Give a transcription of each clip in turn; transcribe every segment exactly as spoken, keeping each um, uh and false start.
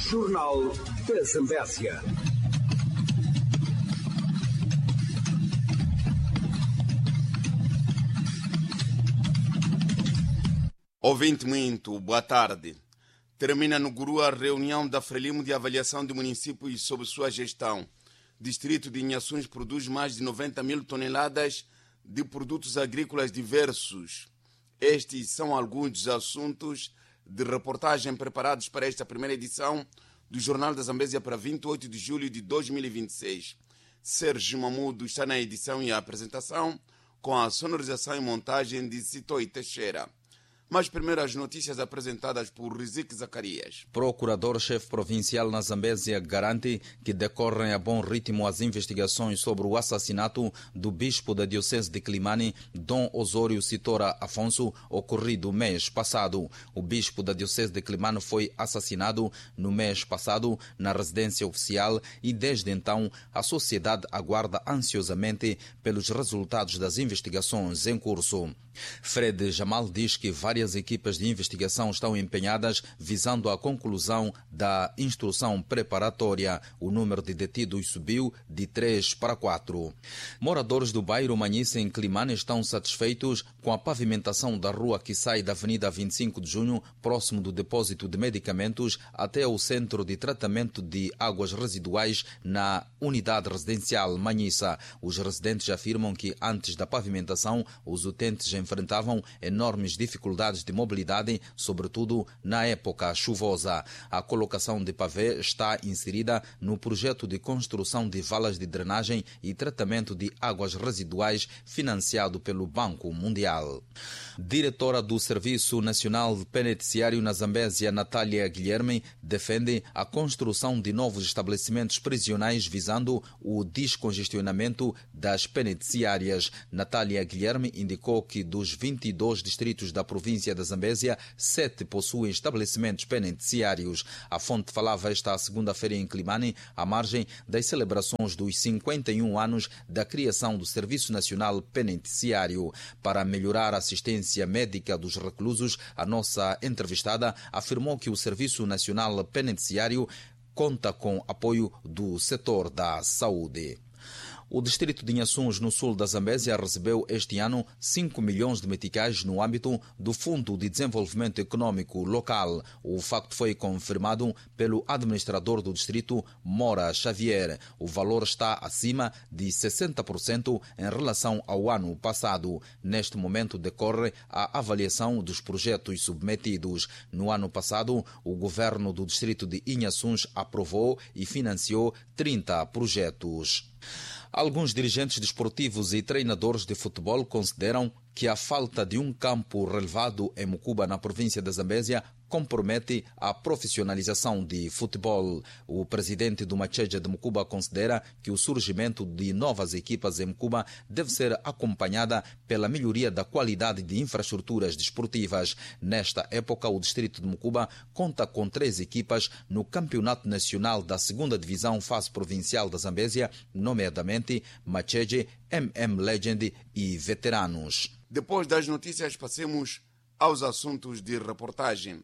Jornal da Zambésia. Ouvinte muito, boa tarde. Termina no Guru a reunião da Frelimo de avaliação de municípios sob sua gestão. Distrito de Inhações produz mais de noventa mil toneladas de produtos agrícolas diversos. Estes são alguns dos assuntos de reportagem preparados para esta primeira edição do Jornal da Zambésia para vinte e oito de julho de dois mil e vinte e seis. Sérgio Mamudo está na edição e a apresentação, com a sonorização e montagem de Citoi Teixeira. Mas primeiro as notícias apresentadas por Riziki Zacarias. Procurador-chefe provincial na Zambésia garante que decorrem a bom ritmo as investigações sobre o assassinato do bispo da Diocese de Climane, Dom Osório Citora Afonso, ocorrido mês passado. O bispo da Diocese de Climane foi assassinado no mês passado na residência oficial e desde então a sociedade aguarda ansiosamente pelos resultados das investigações em curso. Fred Jamal diz que várias equipas de investigação estão empenhadas visando a conclusão da instrução preparatória. O número de detidos subiu de três para quatro. Moradores do bairro Manhissa, em Climane, estão satisfeitos com a pavimentação da rua que sai da Avenida vinte e cinco de junho, próximo do depósito de medicamentos, até o centro de tratamento de águas residuais na unidade residencial Manhissa. Os residentes afirmam que antes da pavimentação, os utentes enfrentavam enormes dificuldades de mobilidade, sobretudo na época chuvosa. A colocação de pavê está inserida no projeto de construção de valas de drenagem e tratamento de águas residuais financiado pelo Banco Mundial. Diretora do Serviço Nacional Penitenciário na Zambésia, Natália Guilherme, defende a construção de novos estabelecimentos prisionais visando o descongestionamento das penitenciárias. Natália Guilherme indicou que dos vinte e dois distritos da província da Zambésia, sete possuem estabelecimentos penitenciários. A fonte falava esta segunda-feira em Climane, à margem das celebrações dos cinquenta e um anos da criação do Serviço Nacional Penitenciário. Para melhorar a assistência médica dos reclusos, a nossa entrevistada afirmou que o Serviço Nacional Penitenciário conta com apoio do setor da saúde. O distrito de Inhações, no sul da Zambésia, recebeu este ano cinco milhões de meticais no âmbito do Fundo de Desenvolvimento Econômico Local. O facto foi confirmado pelo administrador do distrito, Mora Xavier. O valor está acima de sessenta por cento em relação ao ano passado. Neste momento decorre a avaliação dos projetos submetidos. No ano passado, o governo do distrito de Inhações aprovou e financiou trinta projetos. Alguns dirigentes desportivos e treinadores de futebol consideram que a falta de um campo relevado em Mucuba, na província da Zambésia, compromete a profissionalização de futebol. O presidente do Macheja de Mucuba considera que o surgimento de novas equipas em Mucuba deve ser acompanhada pela melhoria da qualidade de infraestruturas desportivas. Nesta época, o distrito de Mucuba conta com três equipas no Campeonato Nacional da segunda Divisão Fase Provincial da Zambésia, nomeadamente Macheja, M M Legend e Veteranos. Depois das notícias, passemos aos assuntos de reportagem.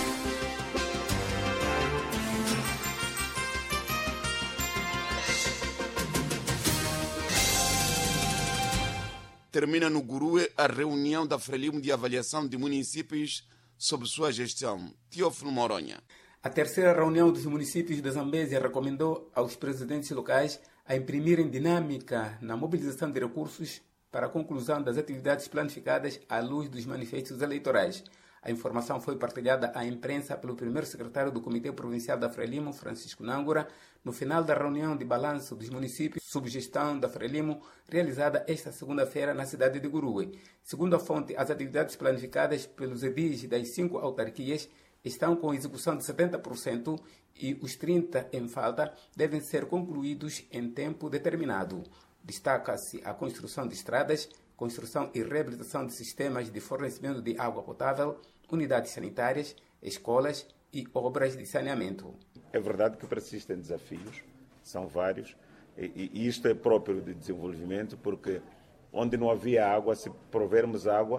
Termina no Gurue a reunião da Frelimo de avaliação de municípios sob sua gestão. Teófilo Moronha. A terceira reunião dos municípios da Zambésia recomendou aos presidentes locais a imprimirem dinâmica na mobilização de recursos para a conclusão das atividades planificadas à luz dos manifestos eleitorais. A informação foi partilhada à imprensa pelo primeiro secretário do Comitê Provincial da Frelimo, Francisco Nângora, no final da reunião de balanço dos municípios sob gestão da Frelimo, realizada esta segunda-feira na cidade de Gurue. Segundo a fonte, as atividades planificadas pelos edis das cinco autarquias estão com execução de setenta por cento e os trinta por cento em falta devem ser concluídos em tempo determinado. Destaca-se a construção de estradas, construção e reabilitação de sistemas de fornecimento de água potável, unidades sanitárias, escolas e obras de saneamento. É verdade que persistem desafios, são vários, e, e isto é próprio de desenvolvimento, porque onde não havia água, se provermos água,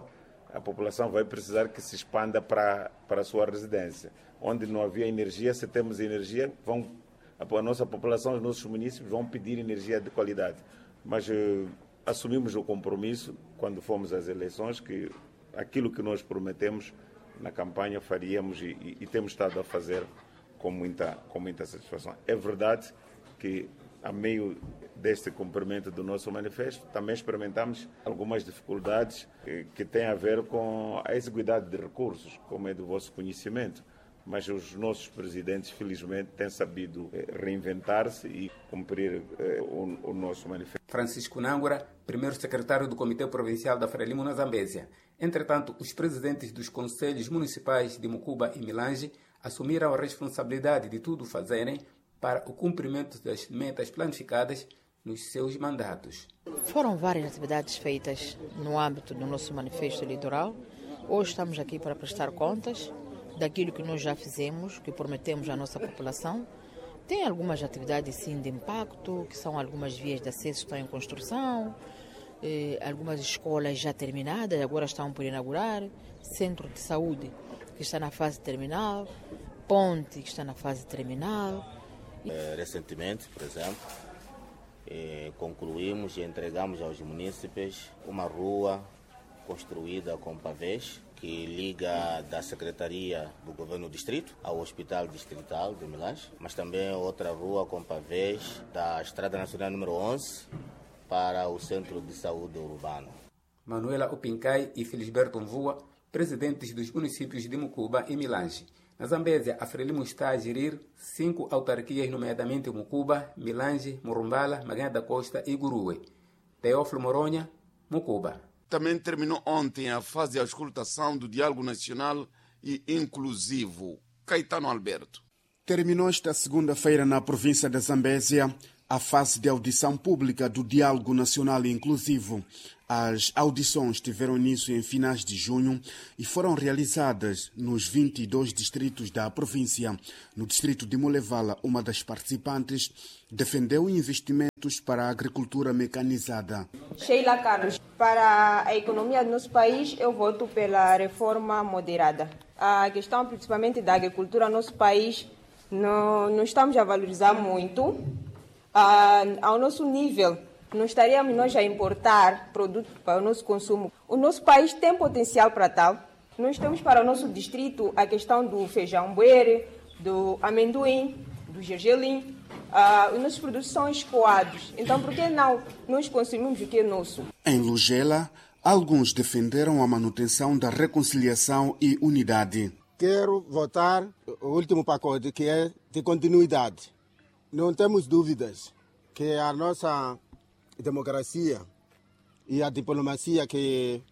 a população vai precisar que se expanda para, para a sua residência. Onde não havia energia, se temos energia, vão, a nossa população, os nossos municípios vão pedir energia de qualidade. Mas eh, assumimos o compromisso, quando fomos às eleições, que aquilo que nós prometemos na campanha faríamos e, e, e temos estado a fazer com muita, com muita satisfação. É verdade que, a meio deste cumprimento do nosso manifesto, também experimentamos algumas dificuldades que, que têm a ver com a exiguidade de recursos, como é do vosso conhecimento. Mas os nossos presidentes, felizmente, têm sabido eh, reinventar-se e cumprir eh, o, o nosso manifesto. Francisco Nangura, primeiro secretário do Comitê Provincial da Frelimo na Zambésia. Entretanto, os presidentes dos conselhos municipais de Mucuba e Milange assumiram a responsabilidade de tudo fazerem para o cumprimento das metas planificadas nos seus mandatos. Foram várias atividades feitas no âmbito do nosso manifesto eleitoral. Hoje estamos aqui para prestar contas daquilo que nós já fizemos, que prometemos à nossa população. Tem algumas atividades, sim, de impacto, que são algumas vias de acesso que estão em construção, eh, algumas escolas já terminadas, agora estão por inaugurar, centro de saúde que está na fase terminal, ponte que está na fase terminal. Eh, recentemente, por exemplo, eh, concluímos e entregamos aos munícipes uma rua construída com pavês, que liga da Secretaria do Governo do Distrito ao Hospital Distrital de Milange, mas também outra rua com pavês da Estrada Nacional número onze para o Centro de Saúde Urbano. Manuela Opincai e Felisberto Mvua, presidentes dos municípios de Mucuba e Milange. Na Zambésia, a Frelimo está a gerir cinco autarquias, nomeadamente Mucuba, Milange, Morumbala, Maganha da Costa e Gurue. Teófilo Moronha, Mucuba. Também terminou ontem a fase de auscultação do Diálogo Nacional e Inclusivo. Caetano Alberto. Terminou esta segunda-feira na província da Zambésia a fase de audição pública do Diálogo Nacional e Inclusivo. As audições tiveram início em finais de junho e foram realizadas nos vinte e dois distritos da província. No distrito de Molevala, uma das participantes defendeu investimentos para a agricultura mecanizada. Sheila Carlos, para a economia do nosso país, eu voto pela reforma moderada. A questão principalmente da agricultura no nosso país, não, não estamos a valorizar muito. Ah, ao nosso nível, não estaríamos nós a importar produtos para o nosso consumo. O nosso país tem potencial para tal. Nós temos para o nosso distrito a questão do feijão buere, do amendoim, do gergelim. Uh, os nossos produtos são escoados. Então, por que não nós consumimos o que é nosso? Em Lugela, alguns defenderam a manutenção da reconciliação e unidade. Quero votar o último pacote, que é de continuidade. Não temos dúvidas que a nossa democracia e a diplomacia que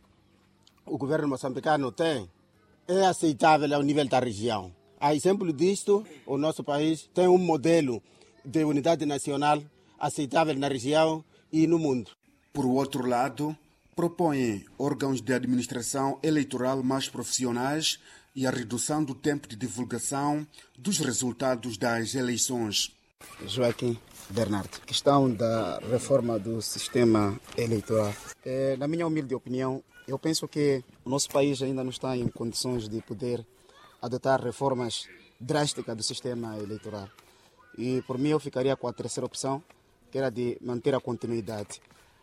o governo moçambicano tem é aceitável ao nível da região. A exemplo disto, o nosso país tem um modelo de unidade nacional aceitável na região e no mundo. Por outro lado, propõem órgãos de administração eleitoral mais profissionais e a redução do tempo de divulgação dos resultados das eleições. Joaquim Bernardo, questão da reforma do sistema eleitoral. É, na minha humilde opinião, eu penso que o nosso país ainda não está em condições de poder adotar reformas drásticas do sistema eleitoral. E por mim eu ficaria com a terceira opção, que era de manter a continuidade.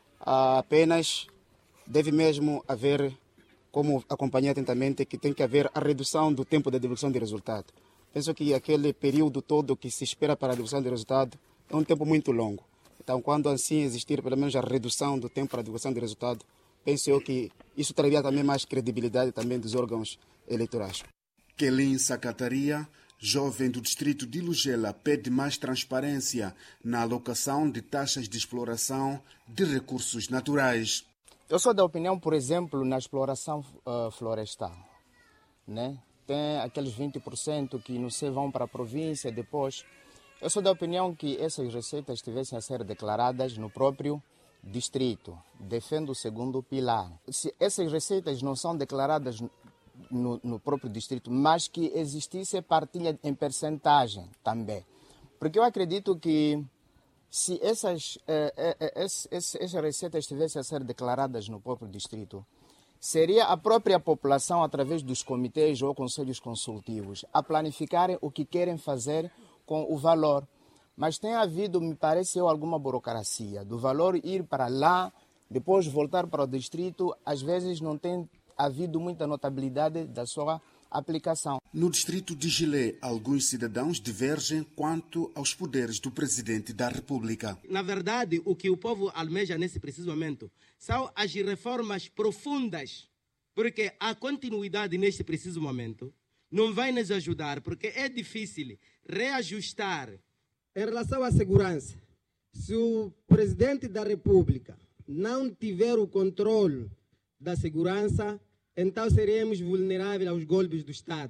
Apenas deve mesmo haver, como acompanhei atentamente, que tem que haver a redução do tempo da divulgação de resultado. Penso que aquele período todo que se espera para a divulgação de resultado é um tempo muito longo. Então, quando assim existir pelo menos a redução do tempo para a divulgação de resultado, penso eu que isso traria também mais credibilidade também dos órgãos eleitorais. Kelin Sacataria, jovem do distrito de Lugela, pede mais transparência na alocação de taxas de exploração de recursos naturais. Eu sou da opinião, por exemplo, na exploração uh, florestal, né? Tem aqueles vinte por cento que não sei, vão para a província depois. Eu sou da opinião que essas receitas tivessem a ser declaradas no próprio distrito. Defendo o segundo pilar. Se essas receitas não são declaradas no, no próprio distrito, mas que existisse partilha em percentagem também. Porque eu acredito que se essas, eh, eh, essas, essas receitas tivessem a ser declaradas no próprio distrito, seria a própria população, através dos comitês ou conselhos consultivos, a planificarem o que querem fazer com o valor. Mas tem havido, me parece, alguma burocracia do valor ir para lá, depois voltar para o distrito. Às vezes não tem havido muita notabilidade da sua aplicação. No distrito de Gilé, alguns cidadãos divergem quanto aos poderes do presidente da República. Na verdade, o que o povo almeja nesse preciso momento são as reformas profundas, porque a continuidade neste preciso momento não vai nos ajudar, porque é difícil reajustar. Em relação à segurança, se o presidente da República não tiver o controle da segurança, então seremos vulneráveis aos golpes do Estado.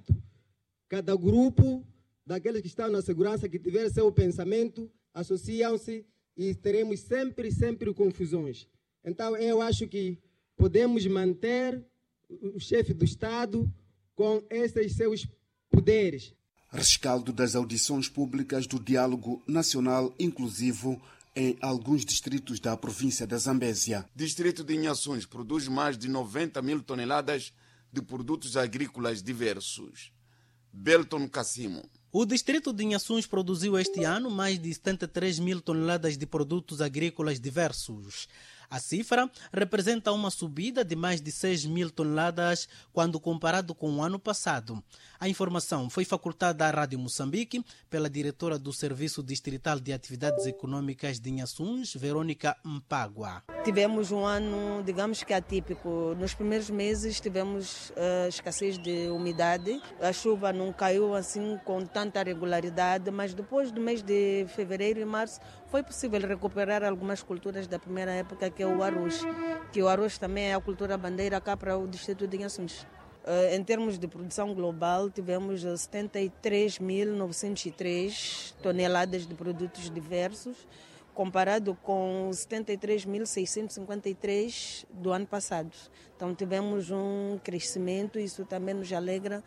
Cada grupo daqueles que estão na segurança que tiver seu pensamento, associam-se e teremos sempre, sempre confusões. Então eu acho que podemos manter o chefe do Estado com esses seus poderes. Rescaldo das audições públicas do Diálogo Nacional Inclusivo em alguns distritos da província da Zambésia. Distrito de Inhações produz mais de noventa mil toneladas de produtos agrícolas diversos. Belton Cassimo. O distrito de Inhações produziu este ano mais de setenta e três mil toneladas de produtos agrícolas diversos. A cifra representa uma subida de mais de seis mil toneladas quando comparado com o ano passado. A informação foi facultada à Rádio Moçambique pela diretora do Serviço Distrital de Atividades Econômicas de Inhações, Verônica Mpagua. Tivemos um ano, digamos que atípico. Nos primeiros meses tivemos uh, escassez de umidade. A chuva não caiu assim com tanta regularidade, mas depois do mês de fevereiro e março foi possível recuperar algumas culturas da primeira época, que é o arroz, que o arroz também é a cultura bandeira cá para o distrito de Inhações. Em termos de produção global, tivemos setenta e três mil novecentos e três toneladas de produtos diversos, comparado com setenta e três mil seiscentos e cinquenta e três do ano passado. Então tivemos um crescimento, isso também nos alegra.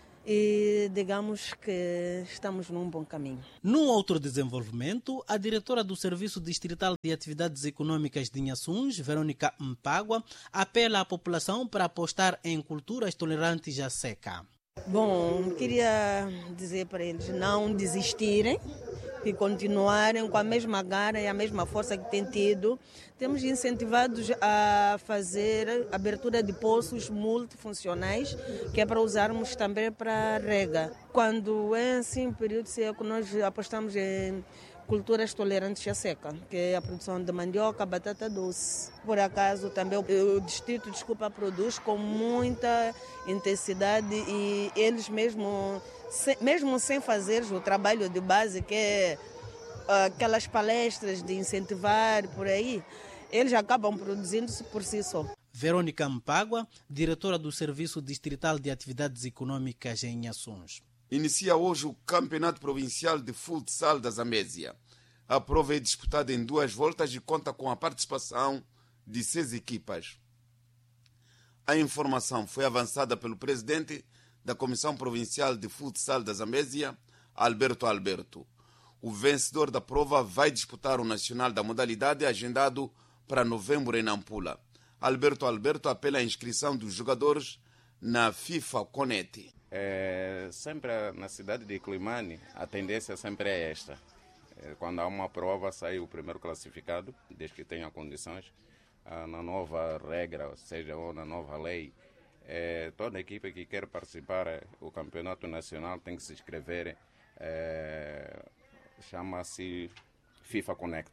E digamos que estamos num bom caminho. Num outro desenvolvimento, a diretora do Serviço Distrital de Atividades Econômicas de Inhações, Verônica Mpagua, apela à população para apostar em culturas tolerantes à seca. Bom, queria dizer para eles não desistirem e continuarem com a mesma garra e a mesma força que têm tido. Temos incentivados a fazer abertura de poços multifuncionais, que é para usarmos também para rega. Quando é assim, período seco, nós apostamos em culturas tolerantes à seca, que é a produção de mandioca, batata doce. Por acaso, também o distrito, desculpa, produz com muita intensidade e eles mesmo, mesmo sem fazer o trabalho de base, que é aquelas palestras de incentivar por aí, eles acabam produzindo-se por si só. Verônica Mpagua, diretora do Serviço Distrital de Atividades Econômicas em Inhações. Inicia hoje o Campeonato Provincial de Futsal da Zambésia. A prova é disputada em duas voltas e conta com a participação de seis equipas. A informação foi avançada pelo presidente da Comissão Provincial de Futsal da Zambésia, Alberto Alberto. O vencedor da prova vai disputar o nacional da modalidade agendado para novembro em Nampula. Alberto Alberto apela à inscrição dos jogadores na FIFA Connect. É, sempre na cidade de Climane, a tendência sempre é esta. É, quando há uma prova, sai o primeiro classificado, desde que tenha condições. Ah, na nova regra, ou seja, ou na nova lei, é, toda equipe que quer participar do campeonato nacional tem que se inscrever, é, chama-se FIFA Connect.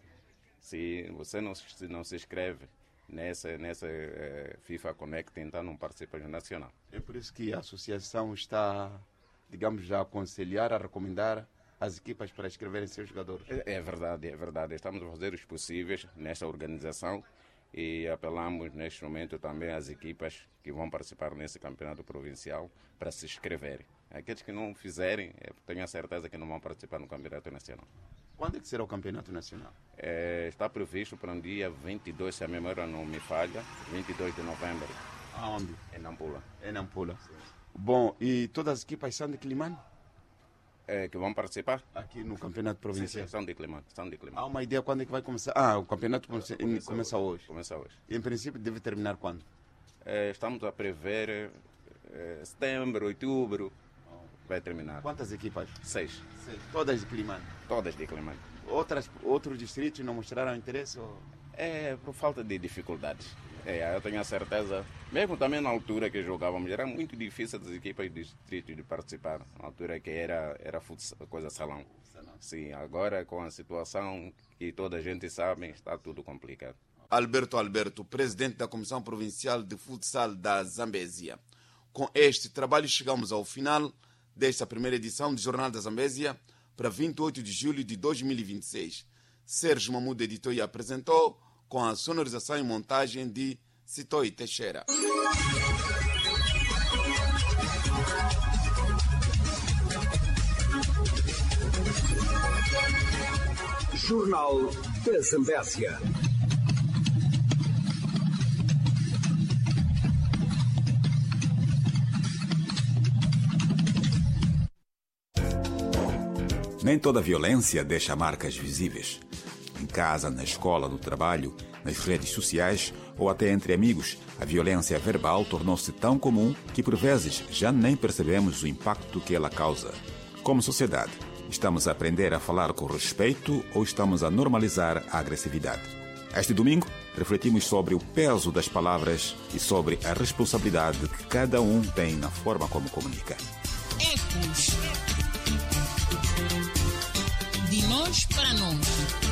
Se você não se, não se inscreve nessa, nessa é, FIFA Connect, então não participa do nacional. É por isso que a associação está, digamos, a aconselhar, a recomendar as equipas para inscreverem seus jogadores. É, é verdade, é verdade. Estamos a fazer os possíveis nesta organização e apelamos neste momento também às equipas que vão participar nesse campeonato provincial para se inscreverem. Aqueles que não fizerem, tenho a certeza que não vão participar no campeonato nacional. Quando é que será o campeonato nacional? É, está previsto para o dia vinte e dois, se a memória não me falha, vinte e dois de novembro. Aonde? Em Nampula. Em Nampula. Sim. Bom, e todas as equipas são de Climane? É, que vão participar? Aqui no campeonato provincial? Sim, sim, são de Climane, são de Climane. Há uma ideia quando é que vai começar? Ah, o campeonato começa, começa hoje. Começa hoje. E em princípio deve terminar quando? É, estamos a prever é, setembro, outubro, vai terminar. Quantas equipas? Seis. Seis. Todas de Climane? Todas de Climane. Outras, outros distritos não mostraram interesse? Ou... É, por falta de dificuldades. É, eu tenho a certeza, mesmo também na altura que jogávamos, era muito difícil das equipas de distrito de participar. Na altura que era, era futsal, coisa salão. salão. Sim, agora com a situação que toda a gente sabe, está tudo complicado. Alberto Alberto, presidente da Comissão Provincial de Futsal da Zambésia. Com este trabalho chegamos ao final desta primeira edição do Jornal da Zambésia para vinte e oito de julho de dois mil e vinte e seis. Sérgio Mamudo editou e apresentou com a sonorização e montagem de Citoi Teixeira. Jornal da Zambésia. Nem toda violência deixa marcas visíveis. Em casa, na escola, no trabalho, nas redes sociais ou até entre amigos, a violência verbal tornou-se tão comum que por vezes já nem percebemos o impacto que ela causa. Como sociedade, estamos a aprender a falar com respeito ou estamos a normalizar a agressividade? Este domingo, refletimos sobre o peso das palavras e sobre a responsabilidade que cada um tem na forma como comunica. Ecos. De nós para nós.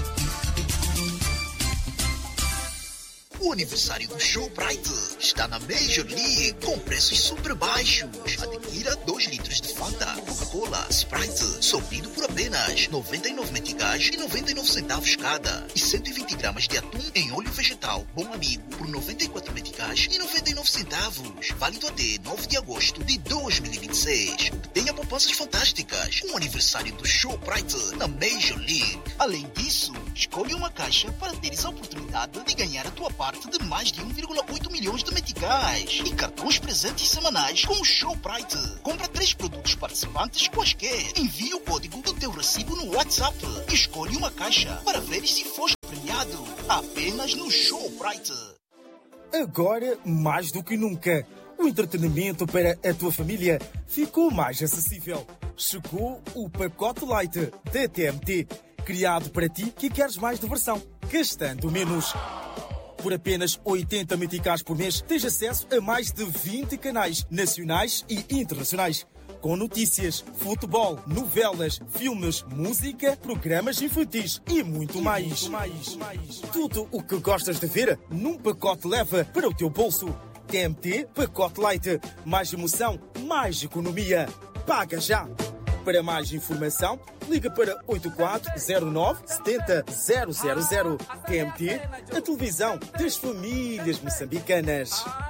O aniversário do Showbrite está na Major League com preços super baixos. Adquira dois litros de Fanta, Coca-Cola, Sprite, sortido por apenas noventa e nove meticais e noventa e nove centavos cada. E cento e vinte gramas de atum em óleo vegetal Bom Amigo por noventa e quatro meticais e noventa e nove centavos. Válido até nove de agosto de dois mil e vinte e seis. Tenha poupanças fantásticas. Um aniversário do Showbrite na Major League. Além disso, escolha uma caixa para teres a oportunidade de ganhar a tua parte de mais de um vírgula oito milhões de meticais e cartões presentes semanais com o Showbrite. Compra três produtos participantes quaisquer. Envie o código do teu recibo no WhatsApp e escolhe uma caixa para ver se foste premiado. Apenas no Showbrite. Agora, mais do que nunca, o entretenimento para a tua família ficou mais acessível. Chegou o pacote Light da T M T, criado para ti que queres mais diversão, gastando menos. Por apenas oitenta meticais por mês, tens acesso a mais de vinte canais nacionais e internacionais, com notícias, futebol, novelas, filmes, música, programas infantis e muito, e mais. muito mais. Tudo o que gostas de ver num pacote leva para o teu bolso. T M T Pacote Light. Mais emoção, mais economia. Paga já! Para mais informação, liga para oito quatro zero nove sete zero zero zero. T M T, a televisão das famílias moçambicanas.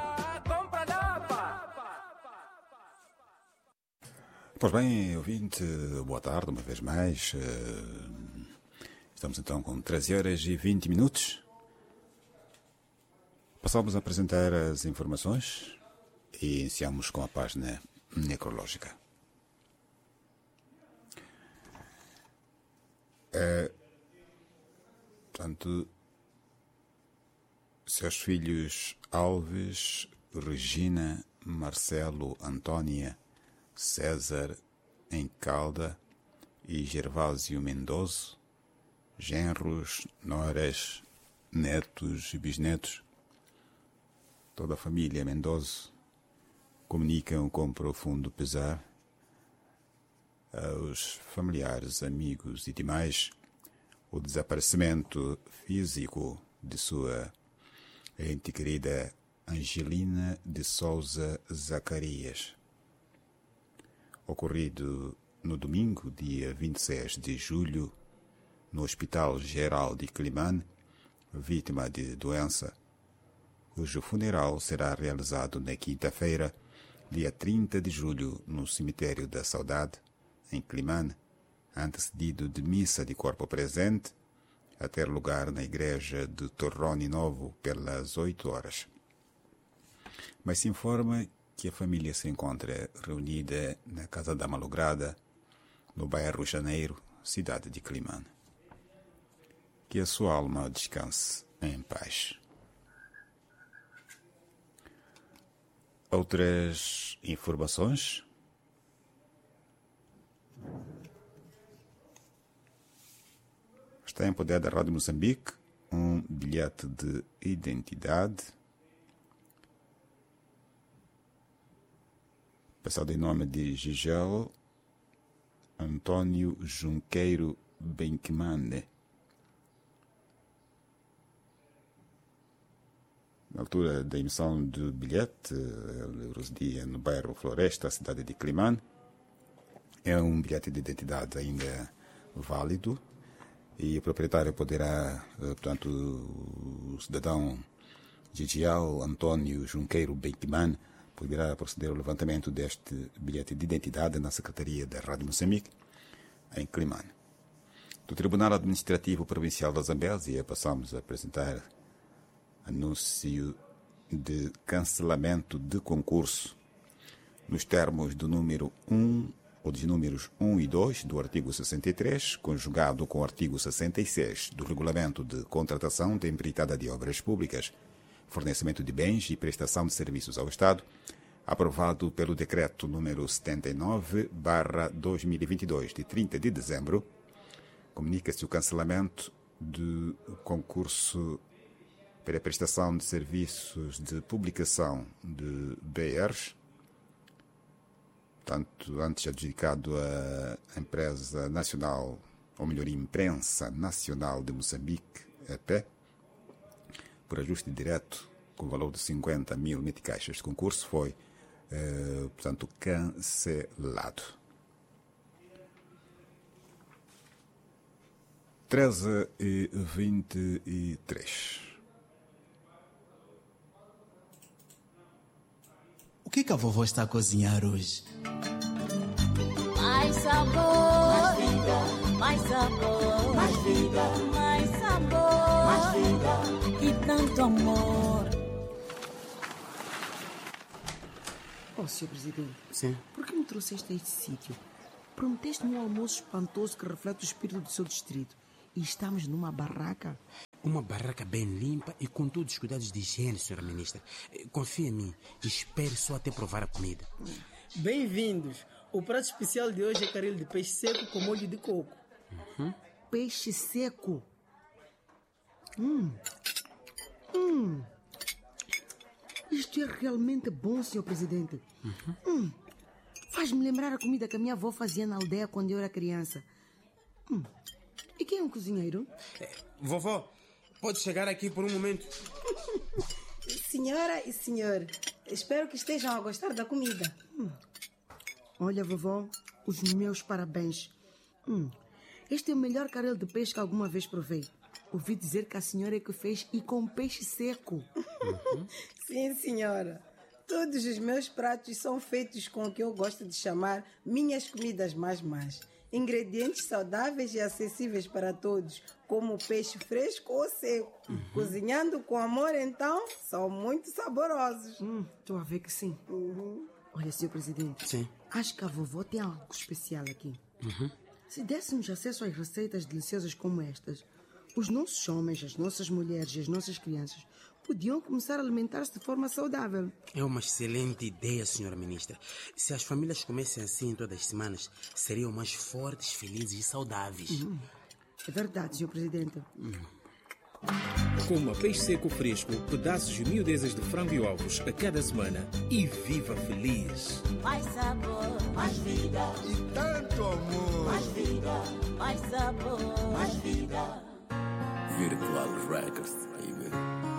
Pois bem, ouvinte, boa tarde, uma vez mais. Estamos então com treze horas e vinte minutos. Passamos a apresentar as informações e iniciamos com a página necrológica. É, portanto, seus filhos Alves, Regina, Marcelo, Antônia, César em Calda e Gervásio Mendoza, genros, noras, netos e bisnetos, toda a família Mendoza, comunicam com profundo pesar aos familiares, amigos e demais o desaparecimento físico de sua ente querida Angelina de Souza Zacarias, ocorrido no domingo, dia vinte e seis de julho, no Hospital Geral de Climane, vítima de doença, cujo funeral será realizado na quinta-feira, dia trinta de julho, no Cemitério da Saudade, em Climane, antecedido de missa de corpo presente, a ter lugar na igreja de Torrone Novo pelas oito horas. Mas se informa que a família se encontra reunida na Casa da Malograda, no bairro Janeiro, cidade de Climane. Que a sua alma descanse em paz. Outras informações? Está em poder da Rádio Moçambique um bilhete de identidade passado em nome de Gigel Antônio Junqueiro Benquimane. Na altura da emissão do bilhete, ele residia no bairro Floresta, cidade de Climane. É um bilhete de identidade ainda válido e o proprietário poderá, portanto, o cidadão Gigial Antônio Junqueiro Benquimane poderá proceder ao levantamento deste bilhete de identidade na Secretaria da Rádio Moçambique, em Climane. Do Tribunal Administrativo Provincial da Zambésia, passamos a apresentar anúncio de cancelamento de concurso nos termos do número um ou dos números um e dois do artigo sessenta e três, conjugado com o artigo sessenta e seis do Regulamento de Contratação de Empreitada de Obras Públicas, Fornecimento de Bens e Prestação de Serviços ao Estado, aprovado pelo Decreto número setenta e nove barra dois mil e vinte e dois, de trinta de dezembro, comunica-se o cancelamento do concurso para a prestação de serviços de publicação de B Rs, tanto antes adjudicado à Empresa Nacional, ou melhor, Imprensa Nacional de Moçambique, E P, por ajuste direto, com valor de cinquenta mil meticaixas de concurso, foi, eh, portanto, cancelado. treze e vinte e três. O que, que a vovó está a cozinhar hoje? Mais sabor, mais vida, mais sabor, mais vida, mais sabor, mais vida e tanto amor. Oh, senhor Presidente. Sim. Por que me trouxeste a este sítio? Prometeste-me um almoço espantoso que reflete o espírito do seu distrito. E estamos numa barraca. Uma barraca bem limpa e com todos os cuidados de higiene, senhora Ministra. Confia em mim. Espere só até provar a comida. Bem-vindos. O prato especial de hoje é caril de peixe seco com molho de coco. Uhum. Peixe seco? Hum. Hum. Isto é realmente bom, senhor Presidente. Uhum. Hum. Faz-me lembrar a comida que a minha avó fazia na aldeia quando eu era criança. Hum. E quem é um cozinheiro? É, vovó, pode chegar aqui por um momento? Senhora e senhor, espero que estejam a gostar da comida. Hum. Olha, vovó, os meus parabéns. Hum. Este é o melhor caril de peixe que alguma vez provei. Ouvi dizer que a senhora é que fez e com peixe seco. Uhum. Sim, senhora. Todos os meus pratos são feitos com o que eu gosto de chamar minhas comidas mais más. Ingredientes saudáveis e acessíveis para todos, como peixe fresco ou seco. Uhum. Cozinhando com amor, então, são muito saborosos. Estou hum, a ver que sim. Uhum. Olha, senhor Presidente, sim. Acho que a vovó tem algo especial aqui. Uhum. Se dessemos acesso às receitas deliciosas como estas, os nossos homens, as nossas mulheres e as nossas crianças podiam começar a alimentar-se de forma saudável. É uma excelente ideia, senhora Ministra. Se as famílias comessem assim todas as semanas, seriam mais fortes, felizes e saudáveis. Uhum. É verdade, senhor Presidente. Uhum. Coma peixe seco fresco, pedaços de miudezas de frango e ovos a cada semana e viva feliz. Mais sabor, mais vida e tanto amor. Mais vida, mais sabor, mais vida. Virtual Records, baby.